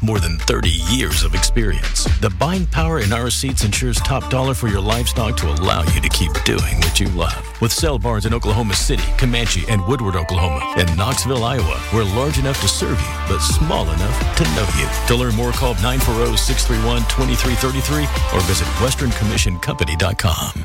with more than 30 years of experience. The buying power in our seats ensures top dollar for your livestock to allow you to keep doing what you love. With sale barns in Oklahoma City, Comanche, and Woodward, Oklahoma, and Knoxville, Iowa, we're large enough to serve you, but small enough to know you. To learn more, call 940-631-2333 or visit westerncommissioncompany.com.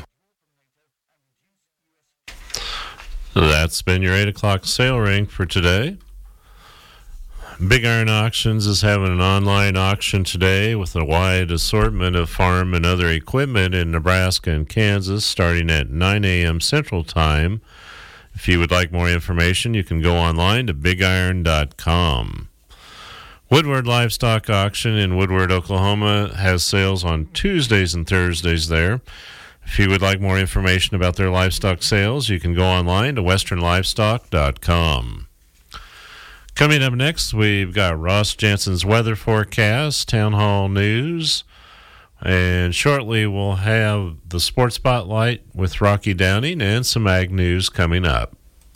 That's been your 8 o'clock sale rank for today. Big Iron Auctions is having an online auction today with a wide assortment of farm and other equipment in Nebraska and Kansas starting at 9 a.m. Central Time. If you would like more information, you can go online to bigiron.com. Woodward Livestock Auction in Woodward, Oklahoma has sales on Tuesdays and Thursdays there. If you would like more information about their livestock sales, you can go online to westernlivestock.com. Coming up next, we've got Ross Jansen's weather forecast, town hall news, and shortly we'll have the Sports Spotlight with Rocky Downing and some ag news coming up.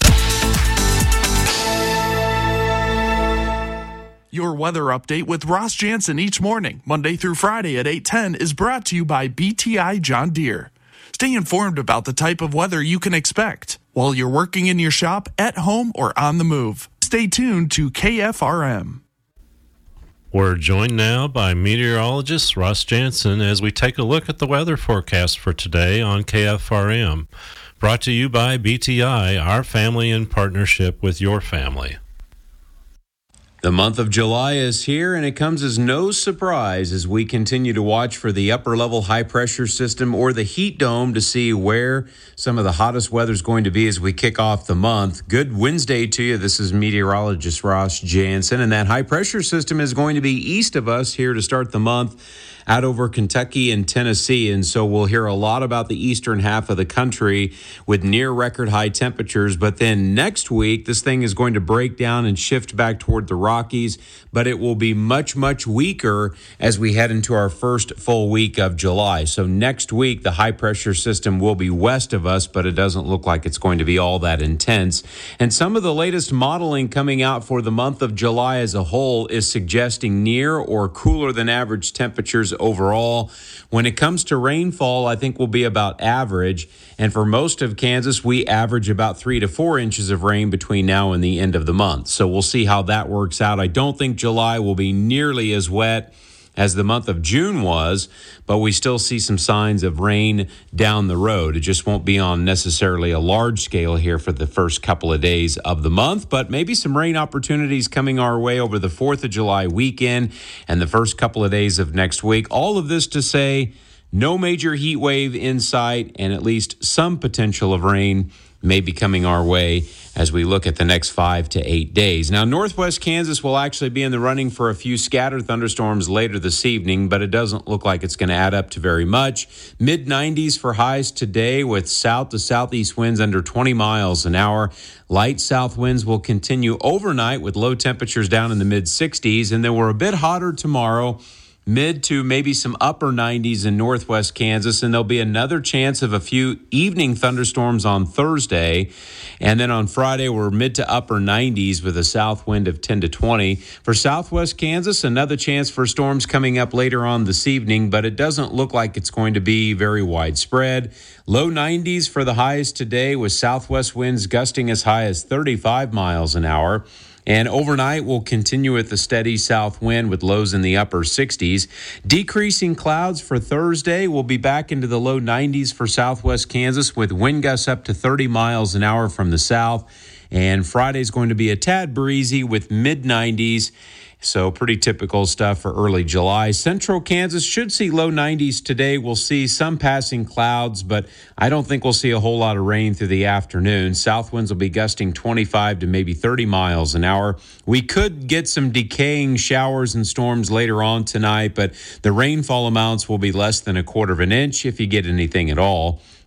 Your weather update with Ross Jansen each morning, Monday through Friday at 8:10, is brought to you by BTI John Deere. Stay informed about the type of weather you can expect while you're working in your shop, at home, or on the move. Stay tuned to KFRM. We're joined now by meteorologist Ross Jansen as we take a look at the weather forecast for today on KFRM. Brought to you by BTI, our family in partnership with your family. The month of July is here, and it comes as no surprise as we continue to watch for the upper-level high-pressure system or the heat dome to see where some of the hottest weather is going to be as we kick off the month. Good Wednesday to you. This is meteorologist Ross Jansen, and that high-pressure system is going to be east of us here to start the month out over Kentucky and Tennessee, and so we'll hear a lot about the eastern half of the country with near record high temperatures. But then next week, this thing is going to break down and shift back toward the Rockies, but it will be much, much weaker as we head into our first full week of July. So next week, the high pressure system will be west of us, but it doesn't look like it's going to be all that intense. And some of the latest modeling coming out for the month of July as a whole is suggesting near or cooler than average temperatures overall. When it comes to rainfall, I think we'll be about average. And for most of Kansas, we average about 3 to 4 inches of rain between now and the end of the month. So we'll see how that works out. I don't think July will be nearly as wet as the month of June was, but we still see some signs of rain down the road. It just won't be on necessarily a large scale here for the first couple of days of the month, but maybe some rain opportunities coming our way over the 4th of July weekend and the first couple of days of next week. All of this to say, no major heat wave in sight, and at least some potential of rain may be coming our way as we look at the next 5 to 8 days. Now, northwest Kansas will actually be in the running for a few scattered thunderstorms later this evening, but it doesn't look like it's going to add up to very much. Mid-90s for highs today with south to southeast winds under 20 miles an hour. Light south winds will continue overnight with low temperatures down in the mid-60s, and then we're a bit hotter tomorrow, mid to maybe some upper 90s in northwest Kansas, and there'll be another chance of a few evening thunderstorms on Thursday. And then on Friday, we're mid to upper 90s with a south wind of 10 to 20. For southwest Kansas, another chance for storms coming up later on this evening, but it doesn't look like it's going to be very widespread. Low 90s for the highs today with southwest winds gusting as high as 35 miles an hour. And overnight, we'll continue with the steady south wind with lows in the upper 60s. Decreasing clouds for Thursday. We'll be back into the low 90s for southwest Kansas with wind gusts up to 30 miles an hour from the south. And Friday's going to be a tad breezy with mid-90s. So pretty typical stuff for early July. Central Kansas should see low 90s today. We'll see some passing clouds, but I don't think we'll see a whole lot of rain through the afternoon. South winds will be gusting 25 to maybe 30 miles an hour. We could get some decaying showers and storms later on tonight, but the rainfall amounts will be less than 1/4 of an inch if you get anything at all.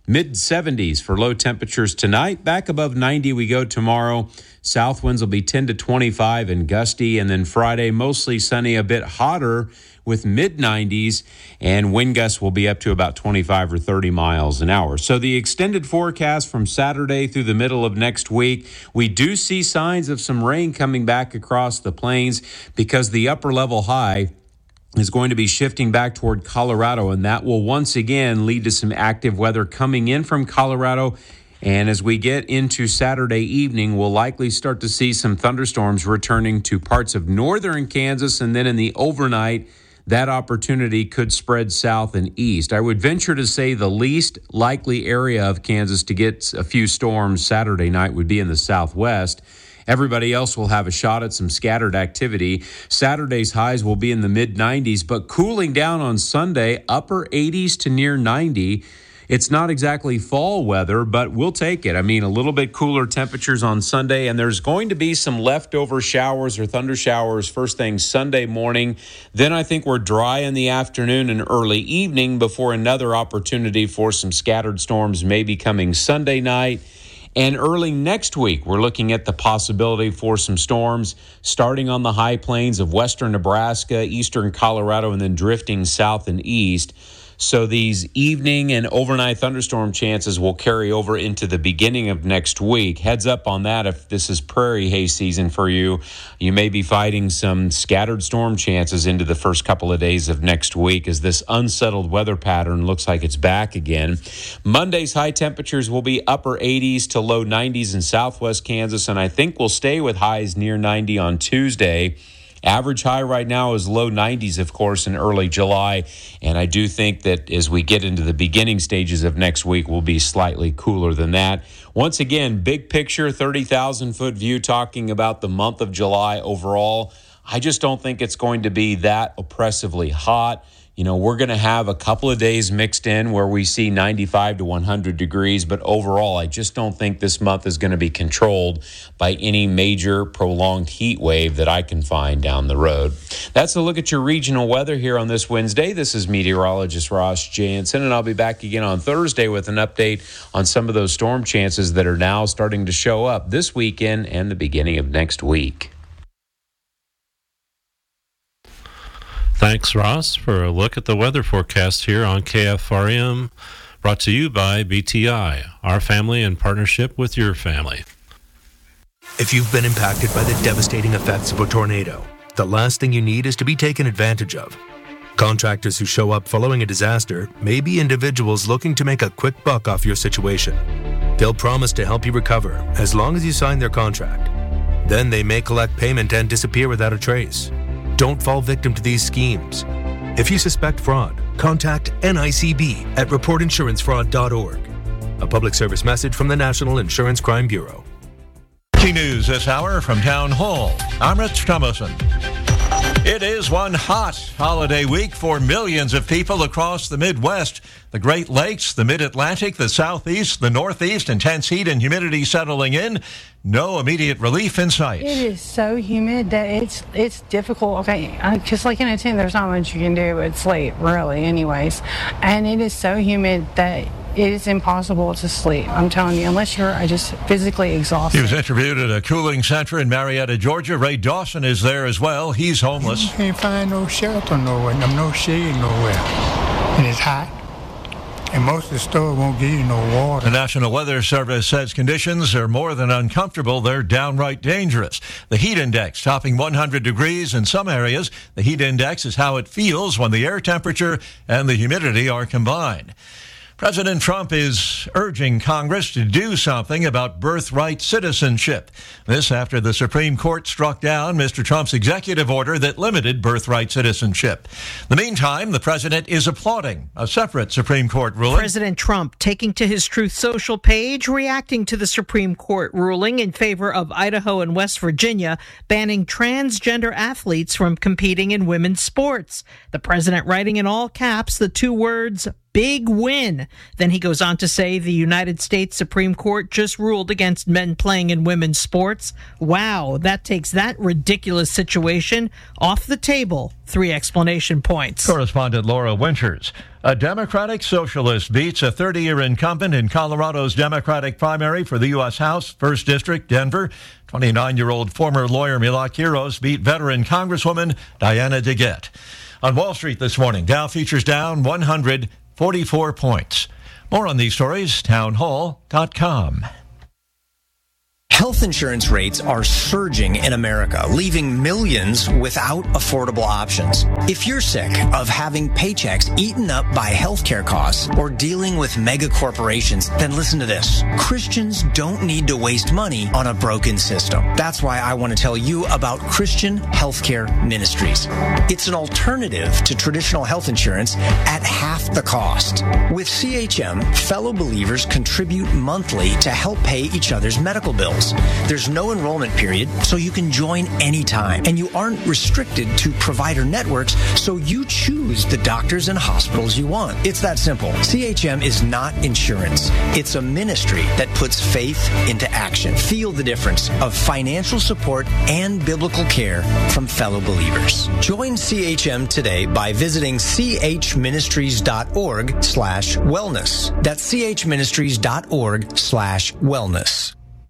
Mid-70s for low temperatures tonight. Back above 90 we go tomorrow. South winds will be 10 to 25 and gusty. And then Friday, mostly sunny, a bit hotter with mid-90s. And wind gusts will be up to about 25 or 30 miles an hour. So the extended forecast from Saturday through the middle of next week, we do see signs of some rain coming back across the plains because the upper level high is going to be shifting back toward Colorado, and that will once again lead to some active weather coming in from Colorado. And as we get into Saturday evening, we'll likely start to see some thunderstorms returning to parts of northern Kansas, and then in the overnight, that opportunity could spread south and east. I would venture to say the least likely area of Kansas to get a few storms Saturday night would be in the southwest. Everybody else will have a shot at some scattered activity. Saturday's highs will be in the mid-90s, but cooling down on Sunday, upper 80s to near 90. It's not exactly fall weather, but we'll take it. I mean, a little bit cooler temperatures on Sunday, and there's going to be some leftover showers or thunder showers first thing Sunday morning. Then I think we're dry in the afternoon and early evening before another opportunity for some scattered storms may be coming Sunday night. And early next week, we're looking at the possibility for some storms starting on the high plains of western Nebraska, eastern Colorado, and then drifting south and east. So these evening and overnight thunderstorm chances will carry over into the beginning of next week. Heads up on that. If this is prairie hay season for you, you may be fighting some scattered storm chances into the first couple of days of next week as this unsettled weather pattern looks like it's back again. Monday's high temperatures will be upper 80s to low 90s in southwest Kansas, and I think we'll stay with highs near 90 on Tuesday. Average high right now is low 90s, of course, in early July. And I do think that as we get into the beginning stages of next week, we'll be slightly cooler than that. Once again, big picture, 30,000-foot view talking about the month of July overall. I just don't think it's going to be that oppressively hot. You know, we're going to have a couple of days mixed in where we see 95 to 100 degrees, but overall, I just don't think this month is going to be controlled by any major prolonged heat wave that I can find down the road. That's a look at your regional weather here on this Wednesday. This is meteorologist Ross Jansen, and I'll be back again on Thursday with an update on some of those storm chances that are now starting to show up this weekend and the beginning of next week. Thanks, Ross, for a look at the weather forecast here on KFRM, brought to you by BTI, our family in partnership with your family. If you've been impacted by the devastating effects of a tornado, the last thing you need is to be taken advantage of. Contractors who show up following a disaster may be individuals looking to make a quick buck off your situation. They'll promise to help you recover as long as you sign their contract. Then they may collect payment and disappear without a trace. Don't fall victim to these schemes. If you suspect fraud, contact NICB at reportinsurancefraud.org. A public service message from the National Insurance Crime Bureau. Key News this hour from Town Hall. I'm Rich Thomason. It is one hot holiday week for millions of people across the Midwest. The Great Lakes, the Mid-Atlantic, the Southeast, the Northeast, intense heat and humidity settling in. No immediate relief in sight. It is so humid that it's difficult. Okay, just like in a tent, there's not much you can do but sleep, really, anyways. And it is so humid that it is impossible to sleep. I'm telling you, unless you're just physically exhausted. He was interviewed at a cooling center in Marietta, Georgia. Ray Dawson is there as well. He's homeless. You can't find no shelter nowhere, no shade nowhere. And it's hot. And most of the stores won't give you no water. The National Weather Service says conditions are more than uncomfortable. They're downright dangerous. The heat index topping 100 degrees in some areas. The heat index is how it feels when the air temperature and the humidity are combined. President Trump is urging Congress to do something about birthright citizenship. This after the Supreme Court struck down Mr. Trump's executive order that limited birthright citizenship. In the meantime, the president is applauding a separate Supreme Court ruling. President Trump taking to his Truth Social page, reacting to the Supreme Court ruling in favor of Idaho and West Virginia, banning transgender athletes from competing in women's sports. The president writing in all caps the two words, big win. Then he goes on to say the United States Supreme Court just ruled against men playing in women's sports. Wow, that takes that ridiculous situation off the table. 3 explanation points. Correspondent Laura Winters. A Democratic Socialist beats a 30-year incumbent in Colorado's Democratic primary for the U.S. House, 1st District, Denver. 29-year-old former lawyer Mila Quiros beat veteran Congresswoman Diana DeGette. On Wall Street this morning, Dow futures down 144 points. More on these stories, townhall.com. Health insurance rates are surging in America, leaving millions without affordable options. If you're sick of having paychecks eaten up by healthcare costs or dealing with mega corporations, then listen to this. Christians don't need to waste money on a broken system. That's why I want to tell you about Christian Healthcare Ministries. It's an alternative to traditional health insurance at half the cost. With CHM, fellow believers contribute monthly to help pay each other's medical bills. There's no enrollment period, so you can join anytime. And you aren't restricted to provider networks, so you choose the doctors and hospitals you want. It's that simple. CHM is not insurance. It's a ministry that puts faith into action. Feel the difference of financial support and biblical care from fellow believers. Join CHM today by visiting chministries.org/wellness. That's chministries.org/wellness.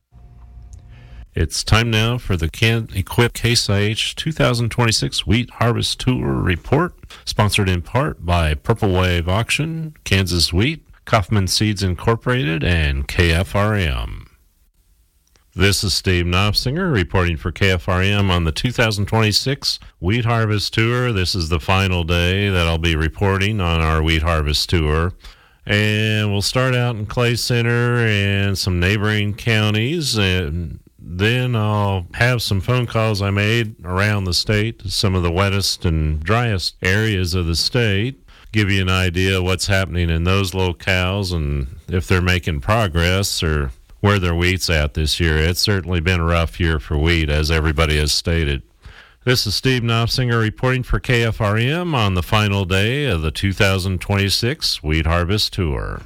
It's time now for the Equip Case IH 2026 Wheat Harvest Tour Report, sponsored in part by Purple Wave Auction, Kansas Wheat, Kaufman Seeds Incorporated, and KFRM. This is Steve Knopfsinger reporting for KFRM on the 2026 Wheat Harvest Tour. This is the final day that I'll be reporting on our Wheat Harvest Tour. And we'll start out in Clay Center and some neighboring counties, and then I'll have some phone calls I made around the state to some of the wettest and driest areas of the state, give you an idea of what's happening in those locales and if they're making progress or where their wheat's at this year. It's certainly been a rough year for wheat, as everybody has stated. This is Steve Knopfsinger reporting for KFRM on the final day of the 2026 Wheat Harvest Tour.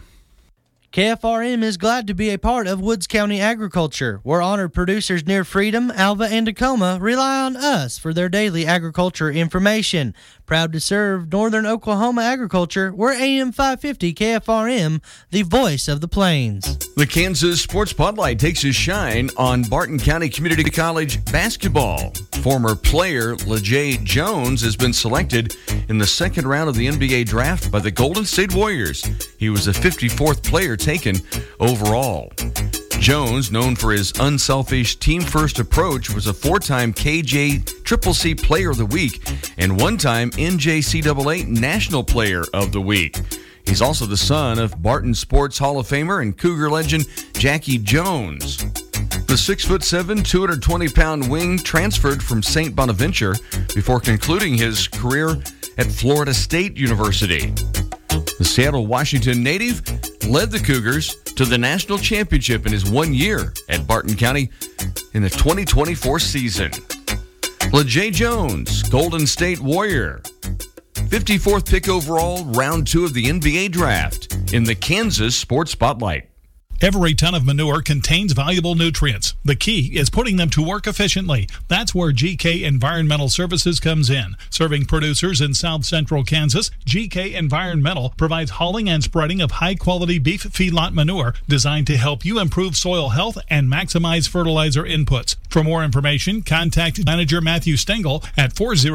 KFRM is glad to be a part of Woods County agriculture, where honored producers near Freedom, Alva, and Tacoma rely on us for their daily agriculture information. Proud to serve Northern Oklahoma agriculture, we're AM 550 KFRM, the voice of the plains. The Kansas Sports Spotlight takes a shine on Barton County Community College basketball. Former player LeJay Jones has been selected in the second round of the NBA draft by the Golden State Warriors. He was the 54th player taken overall. Jones, known for his unselfish team-first approach, was a 4-time KJCCC Player of the Week and 1-time NJCAA National Player of the Week. He's also the son of Barton Sports Hall of Famer and Cougar legend Jackie Jones. The 6'7", 220-pound wing transferred from St. Bonaventure before concluding his career at Florida State University. The Seattle, Washington native led the Cougars to the national championship in his 1 year at Barton County in the 2024 season. LeJay Jones, Golden State Warrior, 54th pick overall, round 2 of the NBA draft in the Kansas Sports Spotlight. Every ton of manure contains valuable nutrients. The key is putting them to work efficiently. That's where GK Environmental Services comes in. Serving producers in South Central Kansas, GK Environmental provides hauling and spreading of high-quality beef feedlot manure designed to help you improve soil health and maximize fertilizer inputs. For more information, contact Manager Matthew Stengel at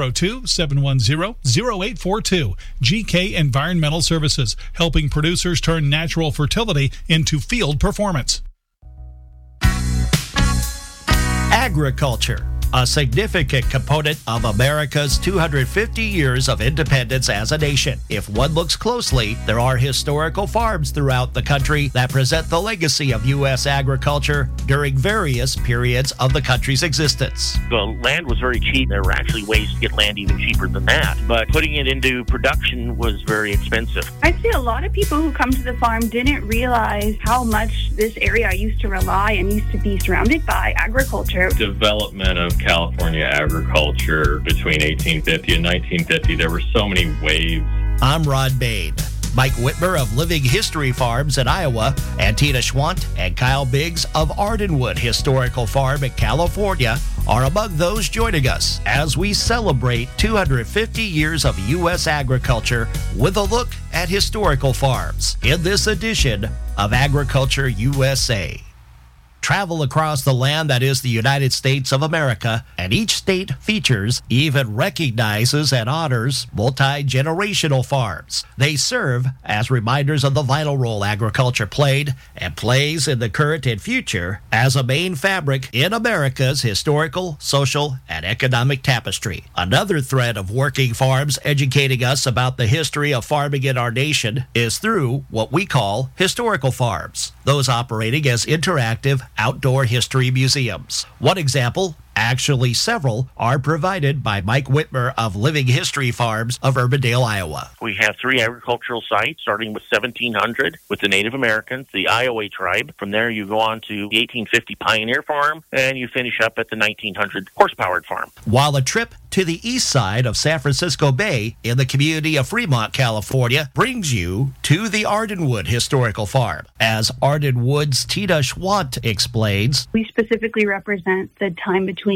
402-710-0842. GK Environmental Services, helping producers turn natural fertility into field performance. Agriculture, a significant component of America's 250 years of independence as a nation. If one looks closely, there are historical farms throughout the country that present the legacy of U.S. agriculture during various periods of the country's existence. The land was very cheap. There were actually ways to get land even cheaper than that, but putting it into production was very expensive. I'd say a lot of people who come to the farm didn't realize how much this area used to rely and used to be surrounded by agriculture. Development of California agriculture between 1850 and 1950, there were so many waves. I'm Rod Bain. Mike Whitmer of Living History Farms in Iowa, and Tina Schwant and Kyle Biggs of Ardenwood Historical Farm in California are among those joining us as we celebrate 250 years of U.S. agriculture with a look at historical farms in this edition of Agriculture USA. Travel across the land that is the United States of America, and each state features, even recognizes and honors multi-generational farms. They serve as reminders of the vital role agriculture played and plays in the current and future as a main fabric in America's historical, social, and economic tapestry. Another thread of working farms educating us about the history of farming in our nation is through what we call historical farms, those operating as interactive outdoor history museums. One example, actually several, are provided by Mike Whitmer of Living History Farms of Urbandale, Iowa. We have 3 agricultural sites, starting with 1700 with the Native Americans, the Iowa tribe. From there, you go on to the 1850 Pioneer Farm, and you finish up at the 1900 horse-powered farm. While a trip to the east side of San Francisco Bay in the community of Fremont, California, brings you to the Ardenwood Historical Farm. As Ardenwood's Tina Schwant explains, we specifically represent the time between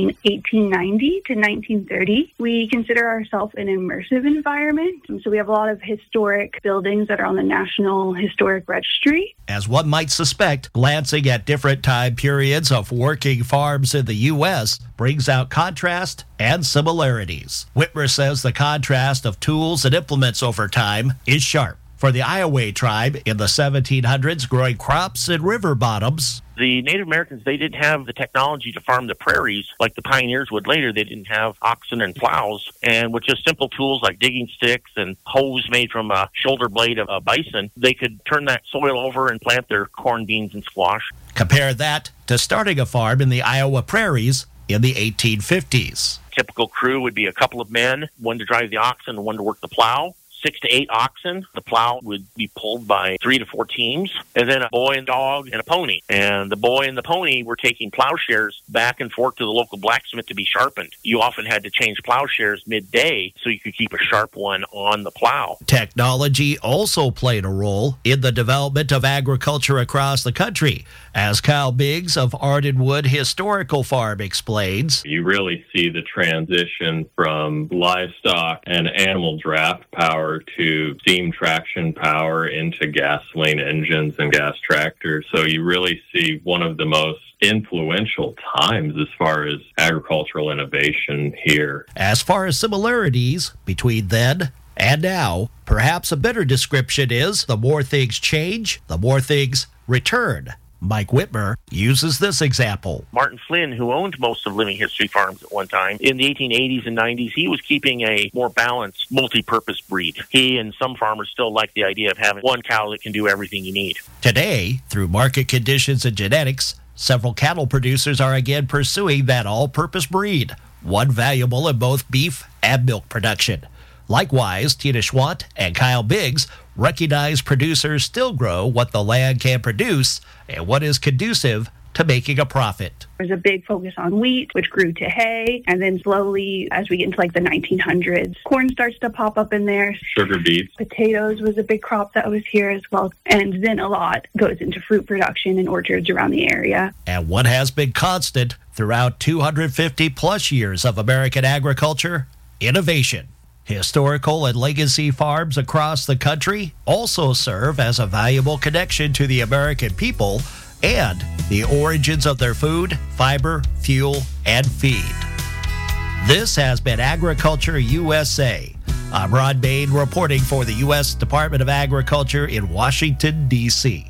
1890 to 1930. We consider ourselves an immersive environment, so we have a lot of historic buildings that are on the National Historic Registry. As one might suspect, glancing at different time periods of working farms in the U.S. brings out contrast and similarities. Whitmer says the contrast of tools and implements over time is sharp. For the Iowa tribe in the 1700s growing crops in river bottoms, the Native Americans, they didn't have the technology to farm the prairies like the pioneers would later. They didn't have oxen and plows. And with just simple tools like digging sticks and hoes made from a shoulder blade of a bison, they could turn that soil over and plant their corn, beans, and squash. Compare that to starting a farm in the Iowa prairies in the 1850s. Typical crew would be a couple of men, one to drive the oxen and one to work the plow. 6 to 8 oxen. The plow would be pulled by 3 to 4 teams, and then a boy and dog and a pony. And the boy and the pony were taking plowshares back and forth to the local blacksmith to be sharpened. You often had to change plowshares midday so you could keep a sharp one on the plow. Technology also played a role in the development of agriculture across the country, as Kyle Biggs of Ardenwood Historical Farm explains. You really see the transition from livestock and animal draft power to steam traction power into gasoline engines and gas tractors. So you really see one of the most influential times as far as agricultural innovation here. As far as similarities between then and now, perhaps a better description is the more things change, the more things return. Mike Whitmer uses this example. Martin Flynn, who owned most of Living History Farms at one time, in the 1880s and 90s, he was keeping a more balanced, multi-purpose breed. He and some farmers still like the idea of having one cow that can do everything you need. Today, through market conditions and genetics, several cattle producers are again pursuing that all-purpose breed, one valuable in both beef and milk production. Likewise, Tina Schwant and Kyle Biggs recognize producers still grow what the land can produce and what is conducive to making a profit. There's a big focus on wheat, which grew to hay, and then slowly, as we get into like the 1900s, corn starts to pop up in there. Sugar beets. Potatoes was a big crop that was here as well, and then a lot goes into fruit production and orchards around the area. And what has been constant throughout 250 plus years of American agriculture? Innovation. Historical and legacy farms across the country also serve as a valuable connection to the American people and the origins of their food, fiber, fuel, and feed. This has been Agriculture USA. I'm Ron Bain reporting for the U.S. Department of Agriculture in Washington, D.C.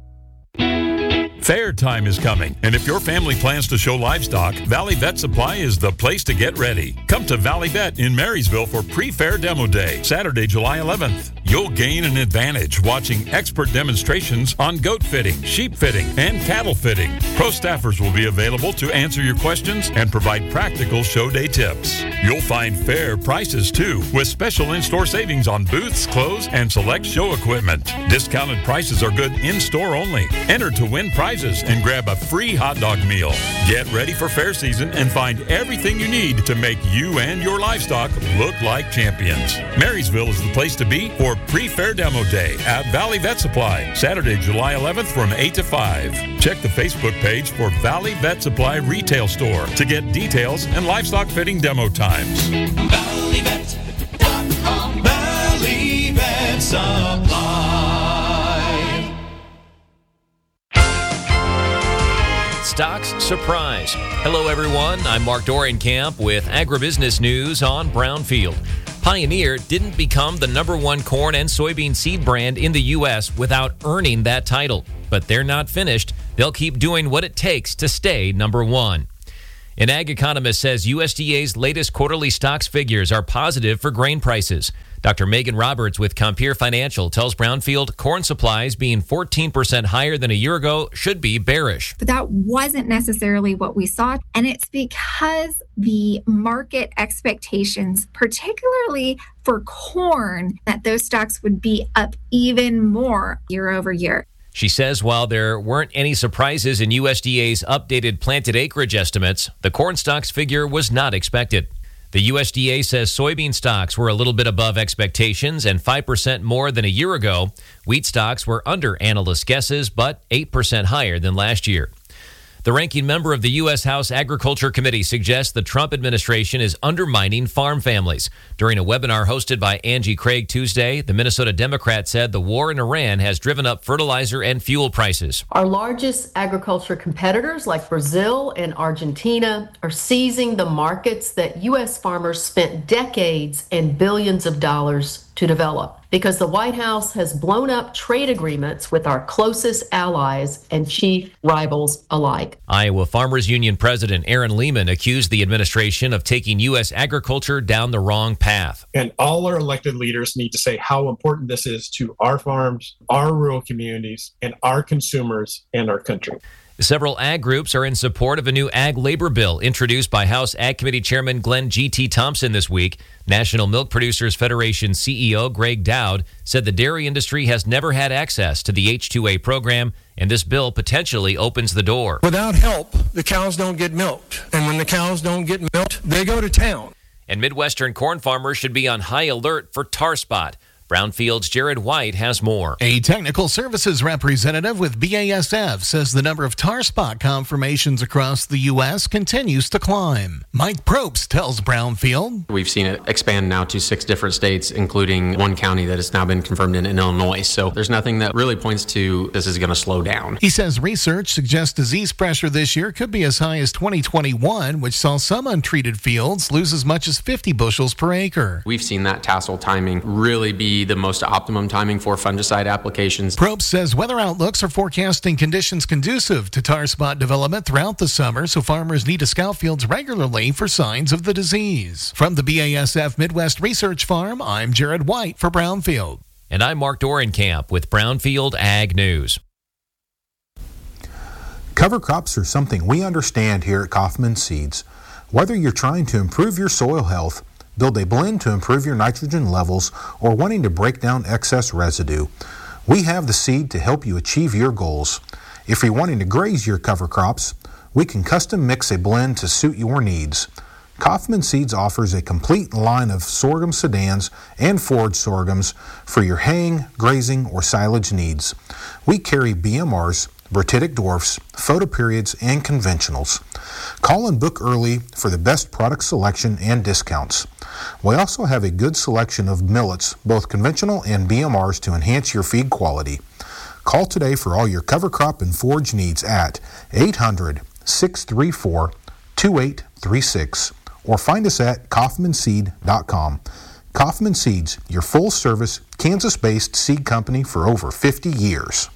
Fair time is coming, and if your family plans to show livestock, Valley Vet Supply is the place to get ready. Come to Valley Vet in Marysville for Pre-Fair Demo Day, Saturday, July 11th. You'll gain an advantage watching expert demonstrations on goat fitting, sheep fitting, and cattle fitting. Pro staffers will be available to answer your questions and provide practical show day tips. You'll find fair prices too, with special in-store savings on booths, clothes, and select show equipment. Discounted prices are good in-store only. Enter to win prizes and grab a free hot dog meal. Get ready for fair season and find everything you need to make you and your livestock look like champions. Marysville is the place to be for for Pre-Fair Demo Day at Valley Vet Supply, Saturday, July 11th from 8 to 5. Check the Facebook page for Valley Vet Supply Retail Store to get details and livestock fitting demo times. ValleyVet.com. Valley Vet Supply. Stocks Surprise. Hello, everyone. I'm Mark Dorian-Camp with Agribusiness News on Brownfield. Pioneer didn't become the #1 corn and soybean seed brand in the U.S. without earning that title. But they're not finished. They'll keep doing what it takes to stay #1. An ag economist says USDA's latest quarterly stocks figures are positive for grain prices. Dr. Megan Roberts with Compeer Financial tells Brownfield corn supplies being 14% higher than a year ago should be bearish. But that wasn't necessarily what we saw. And it's because the market expectations, particularly for corn, that those stocks would be up even more year over year. She says while there weren't any surprises in USDA's updated planted acreage estimates, the corn stocks figure was not expected. The USDA says soybean stocks were a little bit above expectations and 5% more than a year ago. Wheat stocks were under analyst guesses, but 8% higher than last year. The ranking member of the U.S. House Agriculture Committee suggests the Trump administration is undermining farm families. During a webinar hosted by Angie Craig Tuesday, the Minnesota Democrat said the war in Iran has driven up fertilizer and fuel prices. Our largest agriculture competitors like Brazil and Argentina are seizing the markets that U.S. farmers spent decades and billions of dollars to develop, because the White House has blown up trade agreements with our closest allies and chief rivals alike. Iowa Farmers Union President Aaron Lehman accused the administration of taking U.S. agriculture down the wrong path. And all our elected leaders need to say how important this is to our farms, our rural communities, and our consumers and our country. Several ag groups are in support of a new ag labor bill introduced by House Ag Committee Chairman Glenn G.T. Thompson this week. National Milk Producers Federation CEO Greg Dowd said the dairy industry has never had access to the H-2A program, and this bill potentially opens the door. Without help, the cows don't get milked. And when the cows don't get milked, they go to town. And Midwestern corn farmers should be on high alert for tar spot. Brownfield's Jared White has more. A technical services representative with BASF says the number of tar spot confirmations across the U.S. continues to climb. Mike Probst tells Brownfield. We've seen it expand now to 6 different states, including one county that has now been confirmed in Illinois. So there's nothing that really points to this is going to slow down. He says research suggests disease pressure this year could be as high as 2021, which saw some untreated fields lose as much as 50 bushels per acre. We've seen that tassel timing really be the most optimum timing for fungicide applications. Probst says weather outlooks are forecasting conditions conducive to tar spot development throughout the summer, so farmers need to scout fields regularly for signs of the disease. From the BASF Midwest Research Farm, I'm Jared White for Brownfield. And I'm Mark Dorian-Camp with Brownfield Ag News. Cover crops are something we understand here at Kaufman Seeds. Whether you're trying to improve your soil health, build a blend to improve your nitrogen levels, or wanting to break down excess residue, we have the seed to help you achieve your goals. If you're wanting to graze your cover crops, we can custom mix a blend to suit your needs. Kaufman Seeds offers a complete line of sorghum sedans and forage sorghums for your haying, grazing, or silage needs. We carry BMRs, Bertitic dwarfs, photoperiods, and conventionals. Call and book early for the best product selection and discounts. We also have a good selection of millets, both conventional and BMRs, to enhance your feed quality. Call today for all your cover crop and forage needs at 800-634-2836 or find us at kaufmanseed.com. Kaufman Seeds, your full-service, Kansas-based seed company for over 50 years.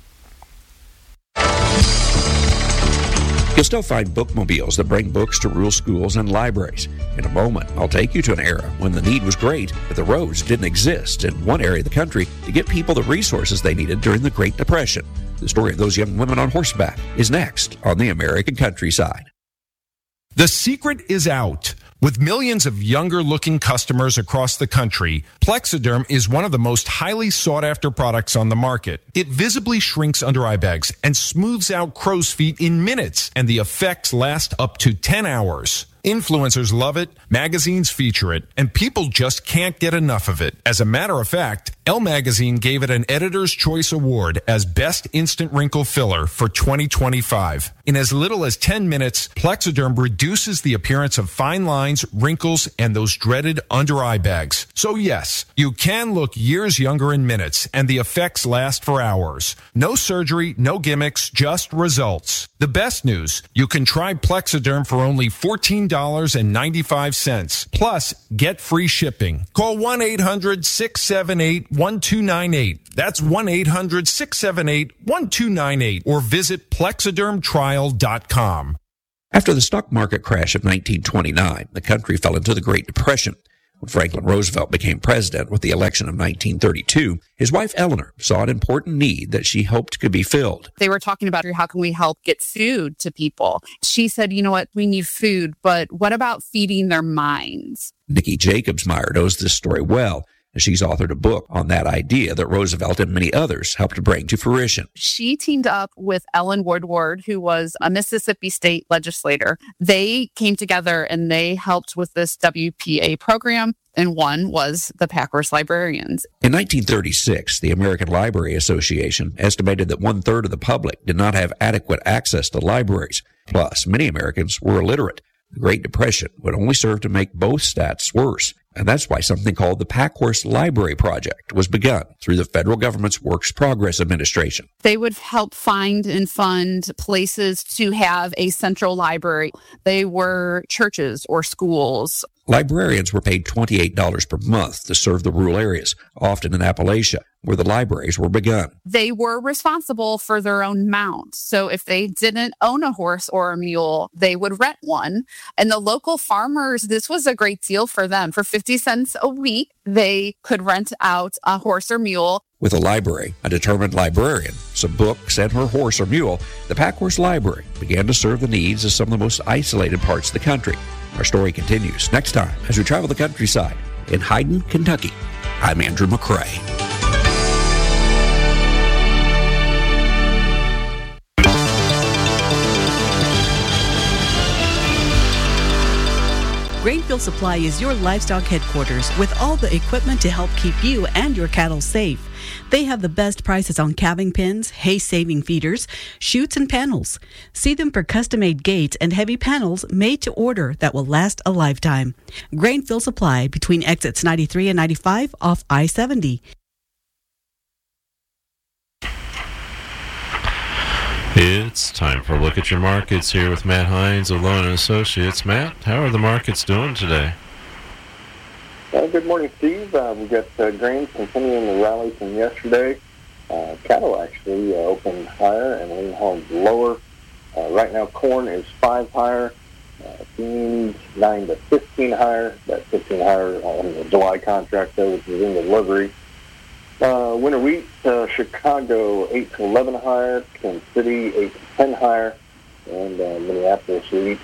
You'll still find bookmobiles that bring books to rural schools and libraries. In a moment, I'll take you to an era when the need was great, but the roads didn't exist in one area of the country to get people the resources they needed during the Great Depression. The story of those young women on horseback is next on the American Countryside. The secret is out. With millions of younger-looking customers across the country, Plexiderm is one of the most highly sought-after products on the market. It visibly shrinks under eye bags and smooths out crow's feet in minutes, and the effects last up to 10 hours. Influencers love it, magazines feature it, and people just can't get enough of it. As a matter of fact, Elle Magazine gave it an Editor's Choice Award as Best Instant Wrinkle Filler for 2025. In as little as 10 minutes, Plexiderm reduces the appearance of fine lines, wrinkles, and those dreaded under-eye bags. So yes, you can look years younger in minutes, and the effects last for hours. No surgery, no gimmicks, just results. The best news, you can try Plexiderm for only $14.95. Plus, get free shipping. Call 1-800-678-1298. That's 1-800-678-1298. Or visit plexidermtrial.com. After the stock market crash of 1929, the country fell into the Great Depression. When Franklin Roosevelt became president with the election of 1932, his wife Eleanor saw an important need that she hoped could be filled. They were talking about how can we help get food to people. She said, you know what, we need food, but what about feeding their minds? Nikki Jacobsmeyer knows this story well, and she's authored a book on that idea that Roosevelt and many others helped to bring to fruition. She teamed up with Ellen Woodward, who was a Mississippi state legislator. They came together and they helped with this WPA program, and one was the Packhorse Librarians. In 1936, the American Library Association estimated that 1/3 of the public did not have adequate access to libraries. Plus, many Americans were illiterate. The Great Depression would only serve to make both stats worse. And that's why something called the Packhorse Library Project was begun through the federal government's Works Progress Administration. They would help find and fund places to have a central library. They were churches or schools. Librarians were paid $28 per month to serve the rural areas, often in Appalachia, where the libraries were begun. They were responsible for their own mount. So if they didn't own a horse or a mule, they would rent one. And the local farmers, this was a great deal for them. For 50 cents a week, they could rent out a horse or mule. With a library, a determined librarian, some books, and her horse or mule, the Packhorse Library began to serve the needs of some of the most isolated parts of the country. Our story continues next time as we travel the countryside in Hayden, Kentucky. I'm Andrew McCrae. Grainfield Supply is your livestock headquarters with all the equipment to help keep you and your cattle safe. They have the best prices on calving pins, hay-saving feeders, chutes, and panels. See them for custom-made gates and heavy panels made to order that will last a lifetime. Grainfield Supply between exits 93 and 95 off I-70. It's time for a look at your markets here with Matt Hines of Loan & Associates. Matt, how are the markets doing today? Good morning, Steve. We've got grains continuing the rally from yesterday. Cattle actually opened higher and lean hogs lower. Right now, corn is 5 higher, beans 9 to 15 higher. That 15 higher on the July contract, though, which is in delivery. Winter wheat, Chicago 8 to 11 higher, Kansas City 8 to 10 higher, and Minneapolis wheat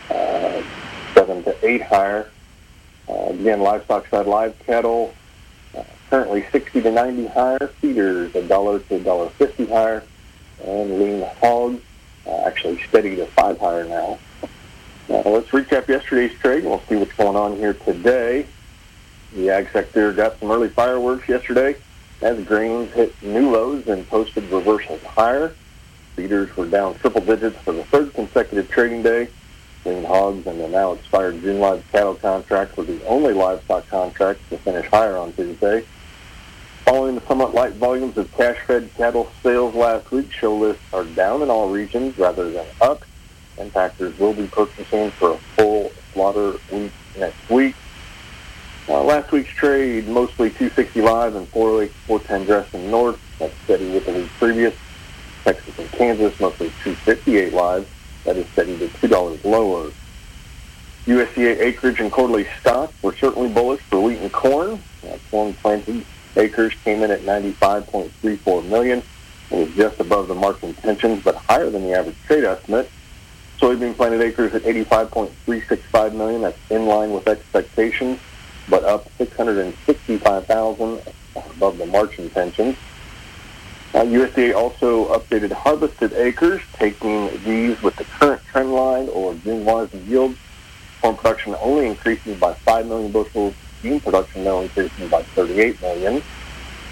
7 to 8 higher. Again, livestock side, live cattle currently 60 to 90 higher, feeders $1 to $1.50 higher, and lean hogs actually steady to 5 higher now. Let's recap yesterday's trade, and we'll see what's going on here today. The ag sector got some early fireworks yesterday as grains hit new lows and posted reversals higher. Feeders were down triple digits for the third consecutive trading day. Lean hogs and the now expired June live cattle contract were the only livestock contracts to finish higher on Tuesday. Following the somewhat light volumes of cash-fed cattle sales last week, show lists are down in all regions rather than up, and packers will be purchasing for a full slaughter week next week. Last week's trade, mostly 260 live and 408 410 dressed in north. That's steady with the week previous. Texas and Kansas, mostly 258 live. That is steady to $2 lower. USDA acreage and quarterly stock were certainly bullish for wheat and corn. Corn planted acres came in at 95.34 million. It was just above the market intentions, but higher than the average trade estimate. Soybean planted acres at 85.365 million. That's in line with expectations, but up 665,000 above the March intentions. USDA also updated harvested acres, taking these with the current trend line or June rising yields. Corn production only increases by 5 million bushels. Bean production now increasing by 38 million.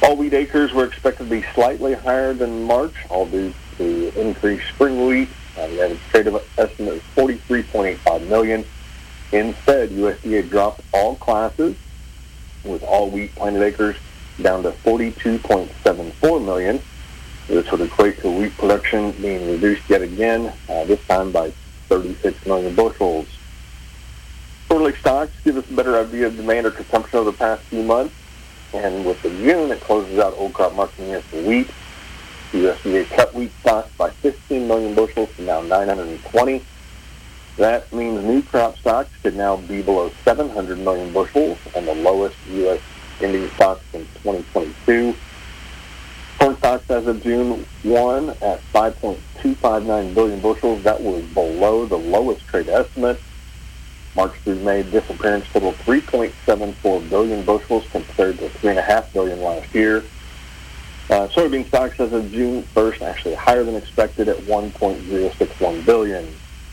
All wheat acres were expected to be slightly higher than March, all due to increased spring wheat. The average trade estimate is 43.85 million. Instead, USDA dropped all classes, with all wheat planted acres down to 42.74 million. This would equate to wheat production being reduced yet again, this time by 36 million bushels. Quarterly stocks give us a better idea of demand or consumption over the past few months. And with the June, it closes out old crop marketing year for wheat. USDA cut wheat stocks by 15 million bushels to now 920. That means new crop stocks could now be below 700 million bushels and the lowest U.S. ending stocks in 2022. Corn stocks as of June 1 at 5.259 billion bushels. That was below the lowest trade estimate. March through May disappearance totaled 3.74 billion bushels compared to 3.5 billion last year. Soybean stocks as of June 1st actually higher than expected at 1.061 billion.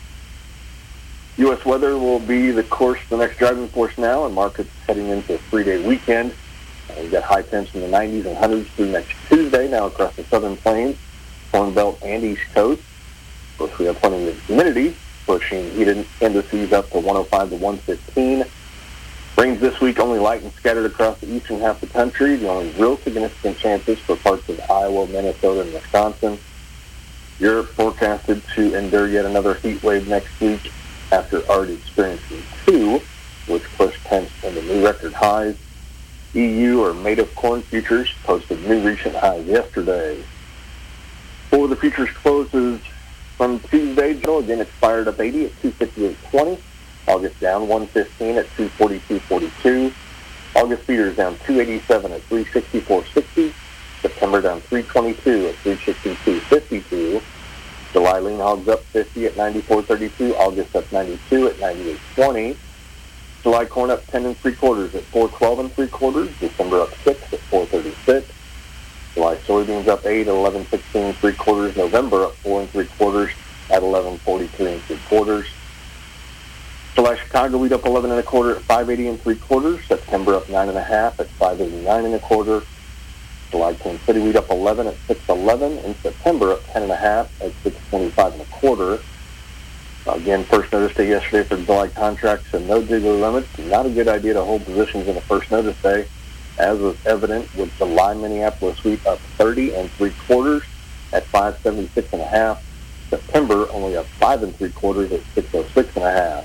U.S. weather will be the course the next driving force now, and markets heading into a 3-day weekend. We've got high temps in the 90s and 100s through next Tuesday now across the southern plains, Corn Belt, and East Coast. Of course, we have plenty of humidity, pushing heat indices up to 105 to 115. Rains this week only light and scattered across the eastern half of the country. The only real significant chances for parts of Iowa, Minnesota, and Wisconsin. Europe forecasted to endure yet another heat wave next week after already experiencing 2, which pushed temps into new record highs. EU, or native corn futures, posted new recent highs yesterday. For the futures closes from Tuesday, Joe again expired up 80 at 258.20. August down 115 at 242.42. August feeders down 287 at 364.60. September down 322 at 362.52. July lean hogs up 50 at 94.32. August up 92 at 98.20. July corn up 10 3/4 at 412 3/4. December up 6 at 436. July soybeans up 8 at 1116 3/4. November up 4 3/4 at 1143 3/4. July Chicago wheat up 11 1/4 at 580 3/4. September up 9 1/2 at 589 1/4. July Kansas City wheat up 11 at 611, and September up 10 1/2 at 625 1/4. Again, first notice day yesterday for July contracts and no jiggler limits. Not a good idea to hold positions in the first notice day, as was evident with July Minneapolis wheat up 30 3/4 at 576 1/2. September only up 5 3/4 at 606 1/2.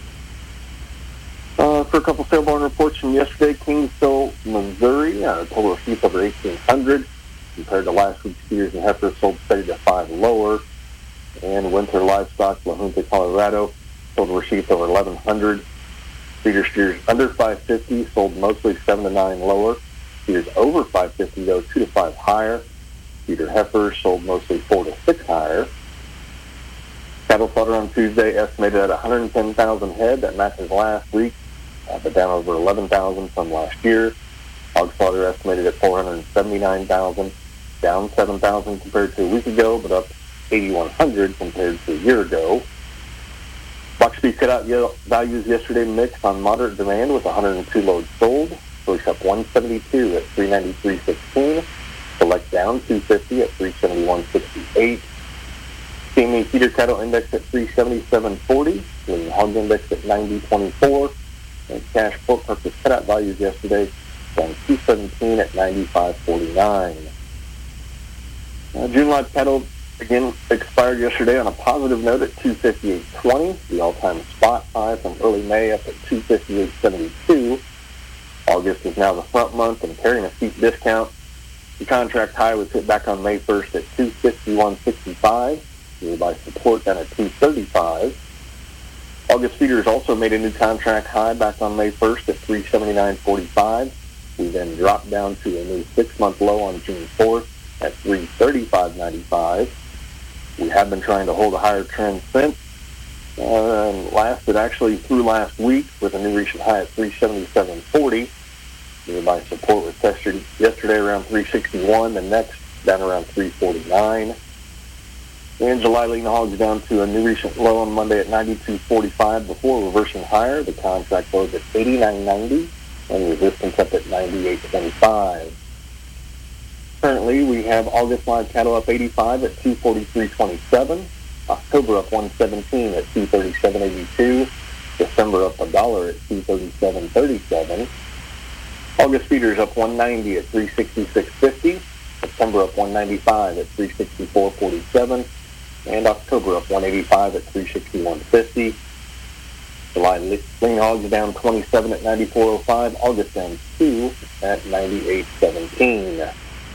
For a couple sale barn reports from yesterday, Kingsville, Missouri, total receipts over 1,800 compared to last week's steers and heifers sold steady to 5 lower. And winter livestock, La Junta, Colorado, total receipts over 1,100. Feeder steers under 550 sold mostly 7 to 9 lower. Feeders over 550 though 2 to 5 higher. Feeder heifers sold mostly 4 to 6 higher. Cattle slaughter on Tuesday estimated at 110,000 head. That matches last week, but down over 11,000 from last year. Hog slaughter estimated at 479,000, down 7,000 compared to a week ago, but up 8,100 compared to a year ago. Box beef cutout values yesterday mixed on moderate demand with 102 loads sold. Choice up 172 at 393.16. Select down 250 at 371.68. CME feeder cattle index at 377.40. Lean hog index at 90.24. And cash pork purchase cutout values yesterday down 217 at 95.49. June live cattle again expired yesterday on a positive note at 258.20. The all-time spot high from early May up at 258.72. August is now the front month and carrying a steep discount. The contract high was hit back on May 1st at 251.65. Nearby support down at 235. August feeders also made a new contract high back on May 1st at 379.45. We then dropped down to a new 6-month low on June 4th at 335.95. We have been trying to hold a higher trend since. And lasted actually through last week with a new recent high at 377.40. Nearby support was tested yesterday around 361. The next down around 349. And July lean hogs down to a new recent low on Monday at 92.45 before reversing higher. The contract closed at 89.90 and resistance up at 98.25. Currently, we have August live cattle up 85 at 243.27. October up 117 at 237.82. December up $1 at 237.37. August feeders up 190 at 366.50. September up 195 at 364.47. And October up 185 at 361.50. July lean hogs down 27 at 94.05. August down 2 at 98.17.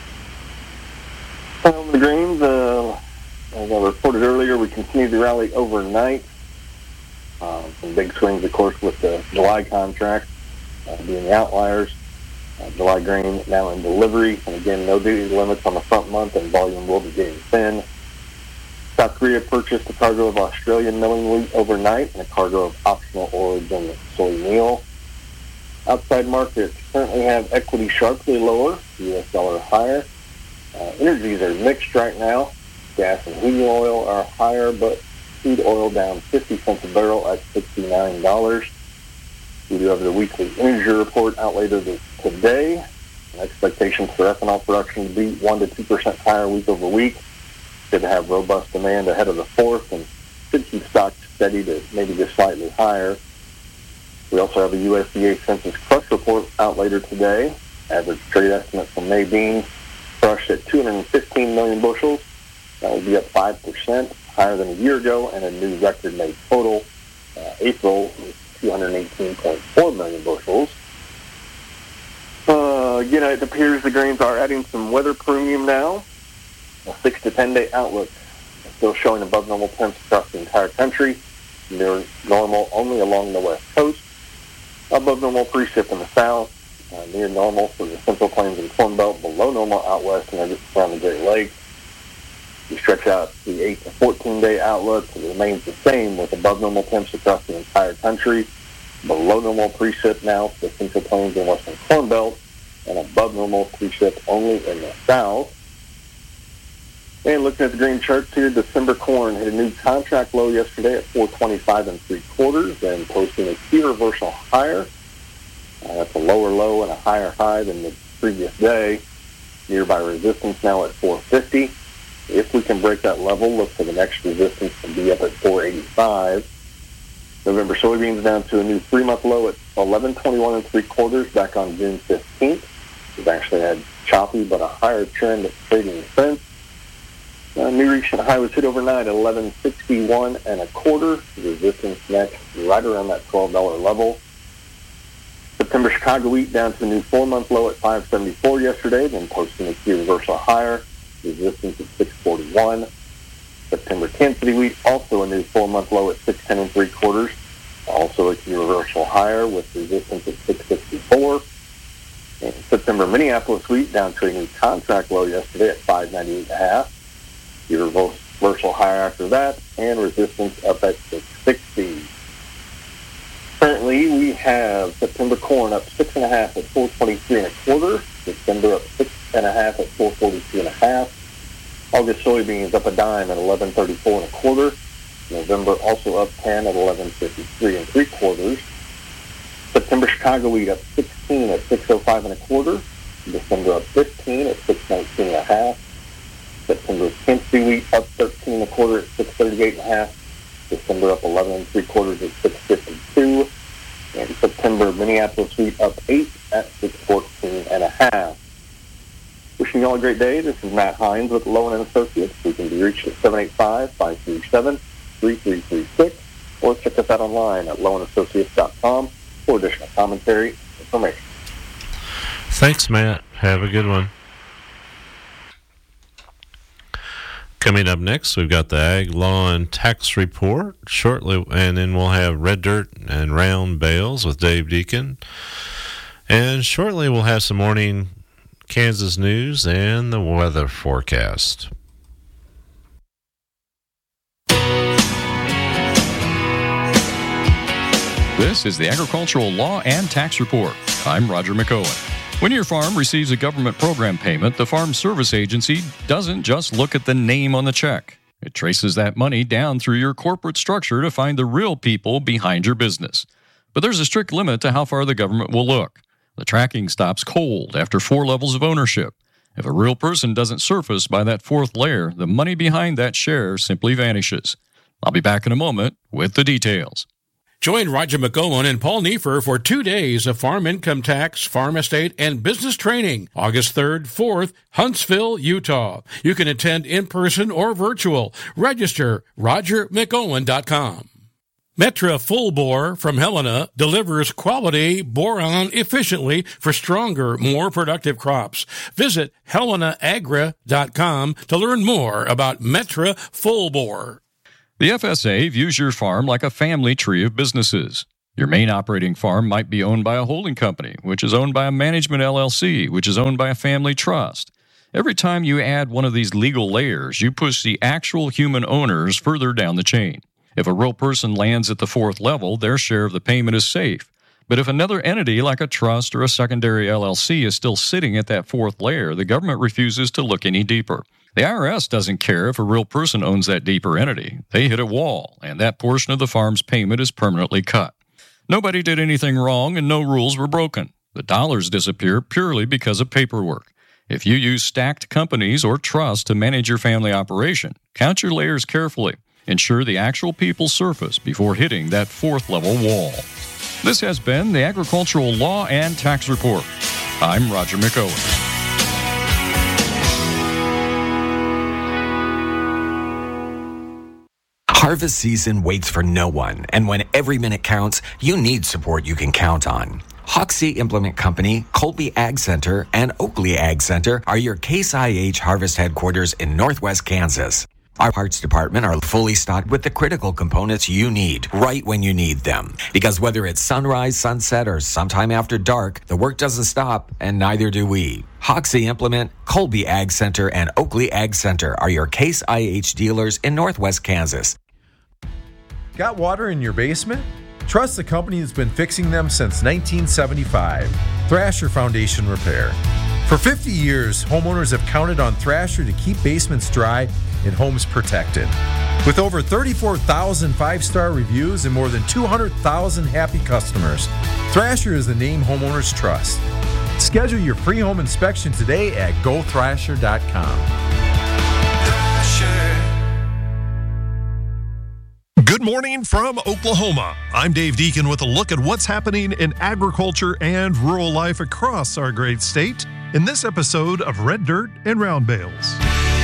The grains, as I reported earlier, we continue to rally overnight. Some big swings, of course, with the July contract being the outliers. July grain now in delivery. And again, no duty limits on the front month, and volume will be getting thin. South Korea purchased a cargo of Australian milling wheat overnight and a cargo of optional origin soy meal. Outside markets currently have equity sharply lower, U.S. dollar higher. Energies are mixed right now. Gas and heating oil are higher, but crude oil down 50 cents a barrel at $69. We do have the weekly energy report out later today. Expectations for ethanol production to be 1 to 2% higher week over week. Should have robust demand ahead of the 4th and should keep stocks steady to maybe just slightly higher. We also have a USDA Census Crush report out later today. Average trade estimate for May beans crushed at 215 million bushels. That will be up 5%, higher than a year ago, and a new record May total. April was 218.4 million bushels. Again, it appears the grains are adding some weather premium now. A 6 to 10 day outlook is still showing above normal temps across the entire country. Near normal only along the west coast. Above normal precip in the south. Near normal for the Central Plains and Corn Belt. Below normal out west and around the Great Lakes. You stretch out the 8 to 14 day outlook. It remains the same with above normal temps across the entire country. Below normal precip now for the Central Plains and Western Corn Belt. And above normal precip only in the south. And looking at the grain charts here, December corn hit a new contract low yesterday at 425 3/4 and posting a key reversal higher. That's a lower low and a higher high than the previous day. Nearby resistance now at 450. If we can break that level, look for the next resistance to be up at 485. November soybeans down to a new 3-month low at 1121 3/4 back on June 15th. We've actually had choppy but a higher trend of trading since. New recent high was hit overnight at 1161 1/4. Resistance next right around that $12 level. September Chicago wheat down to a new 4-month low at 574 yesterday, then posting a key reversal higher. Resistance at 641. September Kansas City wheat also a new 4-month low at 610 3/4. Also a key reversal higher with resistance at 664. And September Minneapolis wheat down to a new contract low yesterday at 598.5. Key reversal higher after that, and resistance up at 660. Currently, we have September corn up 6.5 at 423 1/4. December up 6.5 at 442 1/2. August soybeans up a dime at 1134 1/4. November also up 10 at 1153 3/4. September Chicago wheat up 16 at 605 1/4. December up 15 at 619 1/2. September Kansas City wheat up 13 1/4 at 638 1/2. December up 11 3/4 at 652. And September Minneapolis wheat up 8 at 614 1/2. Wishing you all a great day. This is Matt Hines with Lowen & Associates. We can be reached at 785-537-3336 or check us out online at lowenassociates.com for additional commentary and information. Thanks, Matt. Have a good one. Coming up next, we've got the Ag Law and Tax Report shortly, and then we'll have Red Dirt and Round Bales with Dave Deacon. And shortly, we'll have some morning Kansas news and the weather forecast. This is the Agricultural Law and Tax Report. I'm Roger McOwen. When your farm receives a government program payment, the Farm Service Agency doesn't just look at the name on the check. It traces that money down through your corporate structure to find the real people behind your business. But there's a strict limit to how far the government will look. The tracking stops cold after 4 levels of ownership. If a real person doesn't surface by that fourth layer, the money behind that share simply vanishes. I'll be back in a moment with the details. Join Roger McGowan and Paul Neiffer for 2 days of farm income tax, farm estate, and business training. August 3rd, 4th, Huntsville, Utah. You can attend in person or virtual. Register RogerMcGowan.com. Metra Full Bore from Helena delivers quality boron efficiently for stronger, more productive crops. Visit HelenaAgra.com to learn more about Metra Full Bore. The FSA views your farm like a family tree of businesses. Your main operating farm might be owned by a holding company, which is owned by a management LLC, which is owned by a family trust. Every time you add one of these legal layers, you push the actual human owners further down the chain. If a real person lands at the fourth level, their share of the payment is safe. But if another entity like a trust or a secondary LLC is still sitting at that fourth layer, the government refuses to look any deeper. The IRS doesn't care if a real person owns that deeper entity. They hit a wall, and that portion of the farm's payment is permanently cut. Nobody did anything wrong, and no rules were broken. The dollars disappear purely because of paperwork. If you use stacked companies or trusts to manage your family operation, count your layers carefully. Ensure the actual people surface before hitting that fourth level wall. This has been the Agricultural Law and Tax Report. I'm Roger McOwen. Harvest season waits for no one, and when every minute counts, you need support you can count on. Hoxie Implement Company, Colby Ag Center, and Oakley Ag Center are your Case IH harvest headquarters in Northwest Kansas. Our parts department are fully stocked with the critical components you need right when you need them. Because whether it's sunrise, sunset, or sometime after dark, the work doesn't stop, and neither do we. Hoxie Implement, Colby Ag Center, and Oakley Ag Center are your Case IH dealers in Northwest Kansas. Got water in your basement? Trust the company that's been fixing them since 1975, Thrasher Foundation Repair. For 50 years, homeowners have counted on Thrasher to keep basements dry and homes protected. With over 34,000 five-star reviews and more than 200,000 happy customers, Thrasher is the name homeowners trust. Schedule your free home inspection today at gothrasher.com. Good morning from Oklahoma. I'm Dave Deacon with a look at what's happening in agriculture and rural life across our great state in this episode of Red Dirt and Round Bales.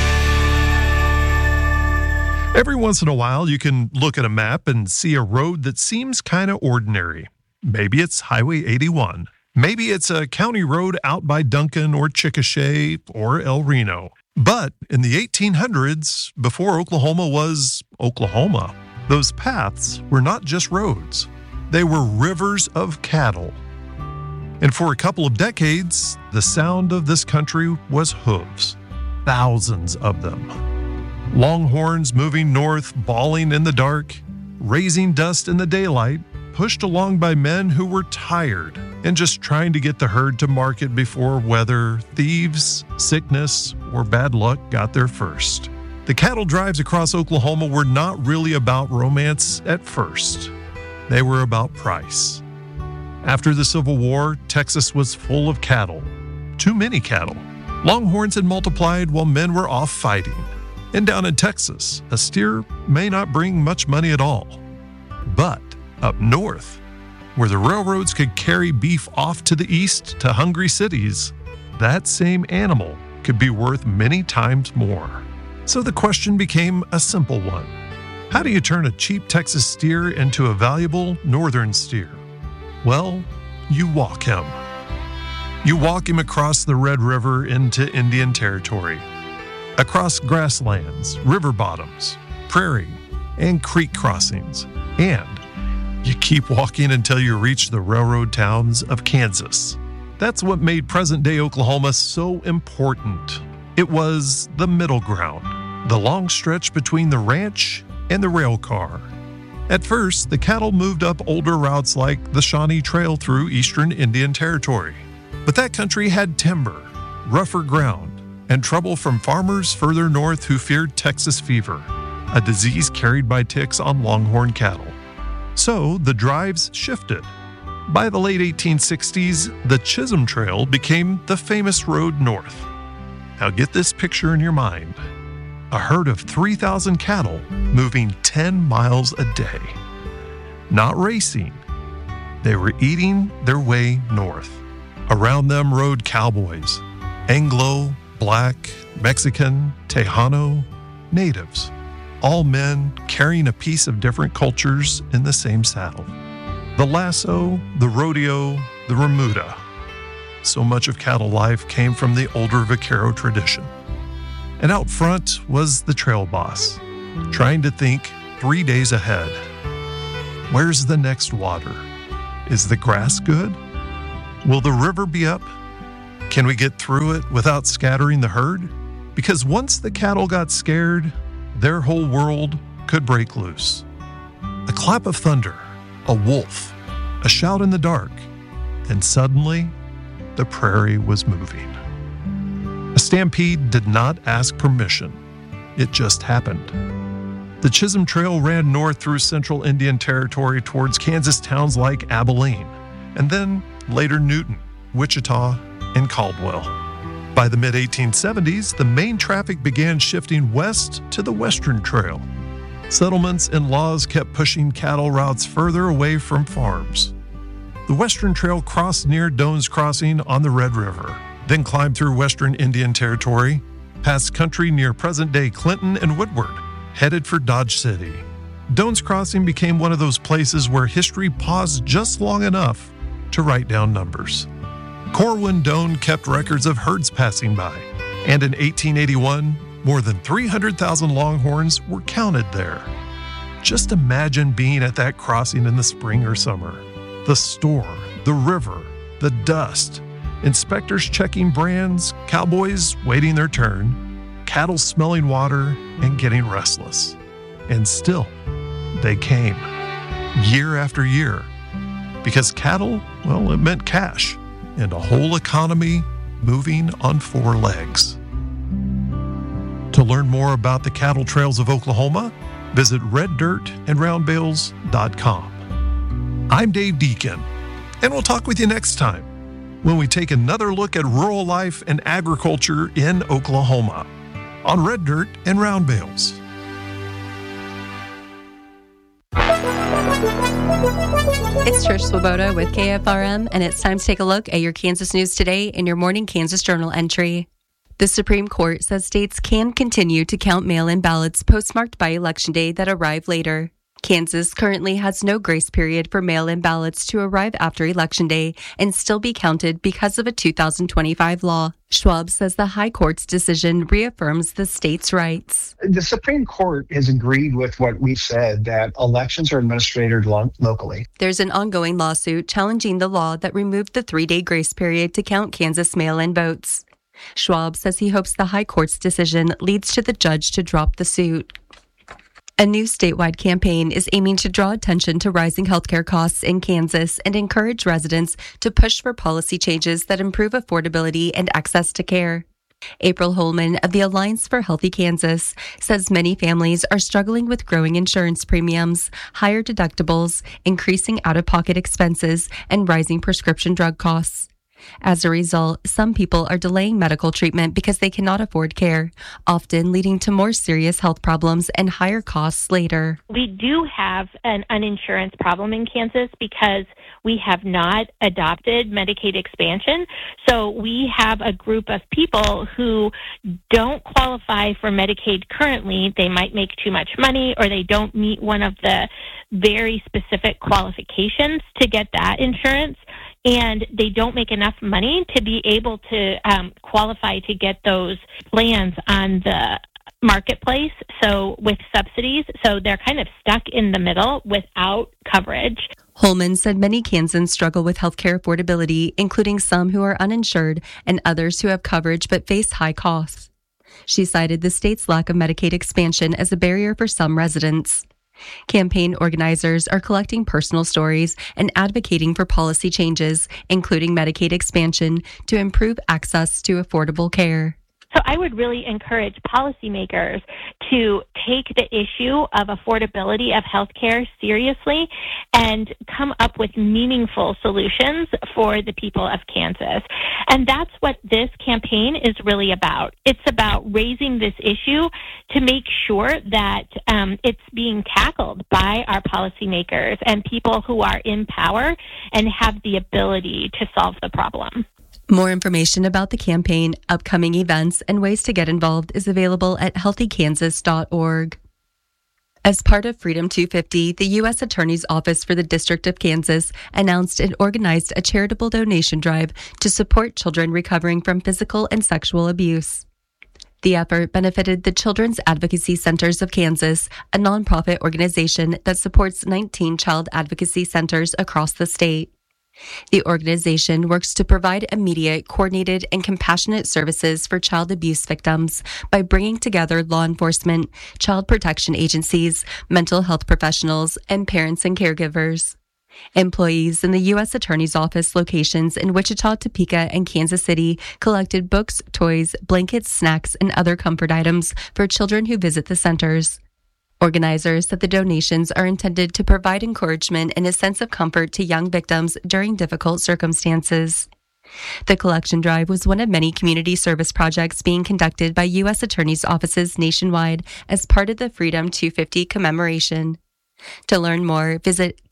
Every once in a while, you can look at a map and see a road that seems kind of ordinary. Maybe it's Highway 81. Maybe it's a county road out by Duncan or Chickasha or El Reno. But in the 1800s, before Oklahoma was Oklahoma, those paths were not just roads. They were rivers of cattle. And for a couple of decades, the sound of this country was hooves. Thousands of them. Longhorns moving north, bawling in the dark, raising dust in the daylight, pushed along by men who were tired and just trying to get the herd to market before weather, thieves, sickness, or bad luck got there first. The cattle drives across Oklahoma were not really about romance at first. They were about price. After the Civil War, Texas was full of cattle. Too many cattle. Longhorns had multiplied while men were off fighting. And down in Texas, a steer may not bring much money at all. But up north, where the railroads could carry beef off to the east to hungry cities, that same animal could be worth many times more. So the question became a simple one. How do you turn a cheap Texas steer into a valuable northern steer? Well, you walk him. You walk him across the Red River into Indian Territory, across grasslands, river bottoms, prairie, and creek crossings, and you keep walking until you reach the railroad towns of Kansas. That's what made present-day Oklahoma so important. It was the middle ground, the long stretch between the ranch and the rail car. At first, the cattle moved up older routes like the Shawnee Trail through eastern Indian Territory. But that country had timber, rougher ground, and trouble from farmers further north who feared Texas fever, a disease carried by ticks on longhorn cattle. So the drives shifted. By the late 1860s, the Chisholm Trail became the famous road north. Now get this picture in your mind. A herd of 3,000 cattle moving 10 miles a day. Not racing. They were eating their way north. Around them rode cowboys, Anglo, Black, Mexican, Tejano, natives. All men carrying a piece of different cultures in the same saddle. The lasso, the rodeo, the remuda. So much of cattle life came from the older vaquero tradition. And out front was the trail boss, trying to think 3 days ahead. Where's the next water? Is the grass good? Will the river be up? Can we get through it without scattering the herd? Because once the cattle got scared, their whole world could break loose. A clap of thunder, a wolf, a shout in the dark, and suddenly the prairie was moving. A stampede did not ask permission. It just happened. The Chisholm Trail ran north through central Indian Territory towards Kansas towns like Abilene, and then later Newton, Wichita, and Caldwell. By the mid-1870s, the main traffic began shifting west to the Western Trail. Settlements and laws kept pushing cattle routes further away from farms. The Western Trail crossed near Doan's Crossing on the Red River, then climbed through Western Indian Territory, past country near present-day Clinton and Woodward, headed for Dodge City. Doan's Crossing became one of those places where history paused just long enough to write down numbers. Corwin Doan kept records of herds passing by, and in 1881, more than 300,000 longhorns were counted there. Just imagine being at that crossing in the spring or summer. The store, the river, the dust, inspectors checking brands, cowboys waiting their turn, cattle smelling water and getting restless. And still, they came, year after year. Because cattle, well, it meant cash, and a whole economy moving on four legs. To learn more about the cattle trails of Oklahoma, visit reddirtandroundbales.com. I'm Dave Deacon, and we'll talk with you next time when we take another look at rural life and agriculture in Oklahoma on Red Dirt and Round Bales. It's Trish Swoboda with KFRM, and it's time to take a look at your Kansas news today in your morning Kansas Journal entry. The Supreme Court says states can continue to count mail-in ballots postmarked by Election Day that arrive later. Kansas currently has no grace period for mail-in ballots to arrive after Election Day and still be counted because of a 2025 law. Schwab says the High Court's decision reaffirms the state's rights. The Supreme Court has agreed with what we said, that elections are administered locally. There's an ongoing lawsuit challenging the law that removed the 3-day grace period to count Kansas mail-in votes. Schwab says he hopes the High Court's decision leads to the judge to drop the suit. A new statewide campaign is aiming to draw attention to rising healthcare costs in Kansas and encourage residents to push for policy changes that improve affordability and access to care. April Holman of the Alliance for Healthy Kansas says many families are struggling with growing insurance premiums, higher deductibles, increasing out-of-pocket expenses, and rising prescription drug costs. As a result, some people are delaying medical treatment because they cannot afford care, often leading to more serious health problems and higher costs later. We do have an uninsurance problem in Kansas because we have not adopted Medicaid expansion. So we have a group of people who don't qualify for Medicaid currently. They might make too much money, or they don't meet one of the very specific qualifications to get that insurance. And they don't make enough money to be able to qualify to get those plans on the marketplace, so with subsidies. So they're kind of stuck in the middle without coverage. Holman said many Kansans struggle with healthcare affordability, including some who are uninsured and others who have coverage but face high costs. She cited the state's lack of Medicaid expansion as a barrier for some residents. Campaign organizers are collecting personal stories and advocating for policy changes, including Medicaid expansion, to improve access to affordable care. So I would really encourage policymakers to take the issue of affordability of healthcare seriously and come up with meaningful solutions for the people of Kansas. And that's what this campaign is really about. It's about raising this issue to make sure that it's being tackled by our policymakers and people who are in power and have the ability to solve the problem. More information about the campaign, upcoming events, and ways to get involved is available at healthykansas.org. As part of Freedom 250, the U.S. Attorney's Office for the District of Kansas announced and organized a charitable donation drive to support children recovering from physical and sexual abuse. The effort benefited the Children's Advocacy Centers of Kansas, a nonprofit organization that supports 19 child advocacy centers across the state. The organization works to provide immediate, coordinated, and compassionate services for child abuse victims by bringing together law enforcement, child protection agencies, mental health professionals, and parents and caregivers. Employees in the U.S. Attorney's Office locations in Wichita, Topeka, and Kansas City collected books, toys, blankets, snacks, and other comfort items for children who visit the centers. Organizers said the donations are intended to provide encouragement and a sense of comfort to young victims during difficult circumstances. The collection drive was one of many community service projects being conducted by U.S. Attorney's offices nationwide as part of the Freedom 250 commemoration. To learn more, visit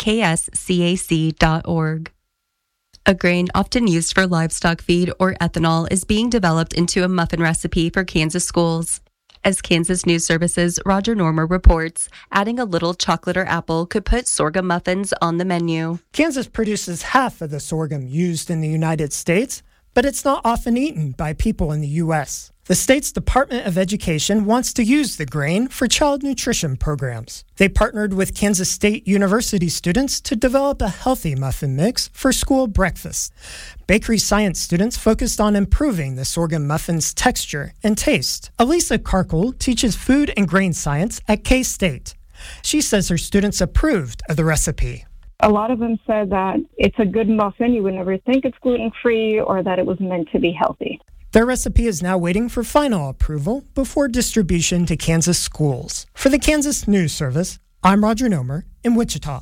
kscac.org. A grain often used for livestock feed or ethanol is being developed into a muffin recipe for Kansas schools. As Kansas News Service's Roger Normer reports, adding a little chocolate or apple could put sorghum muffins on the menu. Kansas produces half of the sorghum used in the United States, but it's not often eaten by people in the U.S. The state's Department of Education wants to use the grain for child nutrition programs. They partnered with Kansas State University students to develop a healthy muffin mix for school breakfast. Bakery science students focused on improving the sorghum muffin's texture and taste. Elisa Karkul teaches food and grain science at K-State. She says her students approved of the recipe. A lot of them said that it's a good muffin. You would never think it's gluten-free or that it was meant to be healthy. Their recipe is now waiting for final approval before distribution to Kansas schools. For the Kansas News Service, I'm Roger Nomer in Wichita.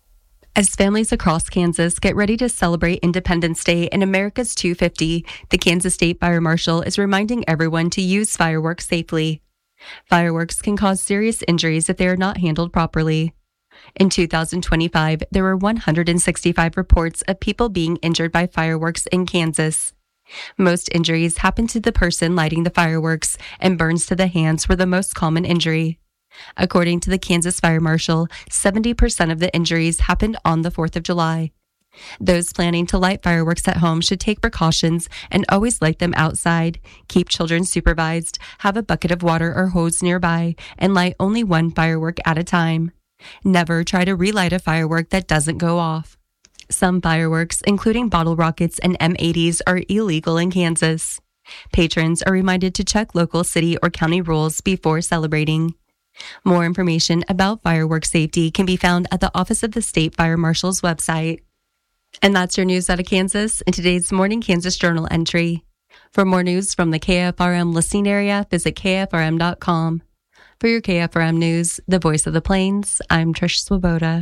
As families across Kansas get ready to celebrate Independence Day and America's 250, the Kansas State Fire Marshal is reminding everyone to use fireworks safely. Fireworks can cause serious injuries if they are not handled properly. In 2025, there were 165 reports of people being injured by fireworks in Kansas. Most injuries happen to the person lighting the fireworks, and burns to the hands were the most common injury. According to the Kansas Fire Marshal, 70% of the injuries happened on the 4th of July. Those planning to light fireworks at home should take precautions and always light them outside, keep children supervised, have a bucket of water or hose nearby, and light only one firework at a time. Never try to relight a firework that doesn't go off. Some fireworks, including bottle rockets and M80s, are illegal in Kansas. Patrons are reminded to check local city or county rules before celebrating. More information about fireworks safety can be found at the Office of the State Fire Marshal's website. And that's your news out of Kansas in today's Morning Kansas Journal entry. For more news from the KFRM listening area, visit KFRM.com. For your KFRM News, the voice of the Plains, I'm Trish Swoboda.